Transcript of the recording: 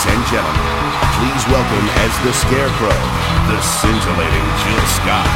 Ladies and gentlemen, please welcome as the Scarecrow, the scintillating Jill Scott.